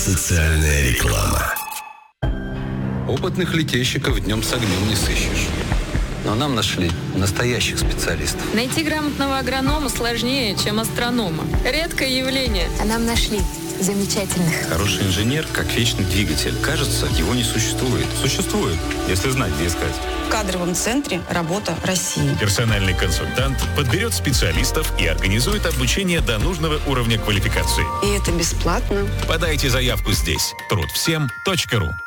Социальная реклама. Опытных летейщиков днем с огнем не сыщешь. Но нам нашли настоящих специалистов. Найти грамотного агронома сложнее, чем астронома. Редкое явление. А нам нашли замечательных. Хороший инженер, как вечный двигатель. Кажется, его не существует. Существует, если знать, где искать. В кадровом центре «Работа России». Персональный консультант подберет специалистов и организует обучение до нужного уровня квалификации. И это бесплатно. Подайте заявку здесь. Трудвсем.ру